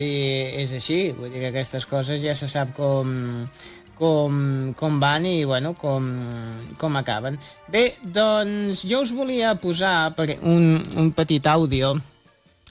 és així, vull dir que aquestes coses ja se sap com van i bueno, com acaben. Bé, doncs jo us volia posar un petit àudio